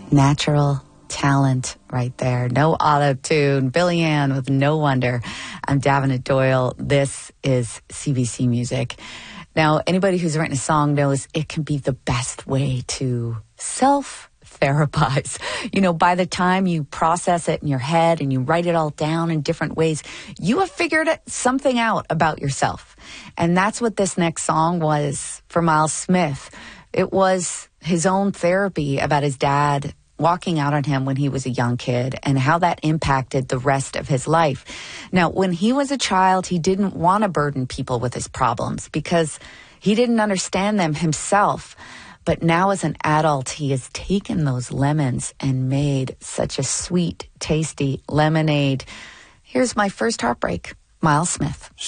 Natural talent right there. No auto-tune. Billy Ann with No Wonder. I'm Davina Doyle. This is CBC Music. Now, anybody who's written a song knows it can be the best way to self-therapize. You know, by the time you process it in your head and you write it all down in different ways, you have figured something out about yourself. And that's what this next song was for Miles Smith. It was his own therapy about his dad walking out on him when he was a young kid and how that impacted the rest of his life. Now, when he was a child, he didn't want to burden people with his problems because he didn't understand them himself. But now as an adult, he has taken those lemons and made such a sweet, tasty lemonade. Here's My First Heartbreak, Miles Smith.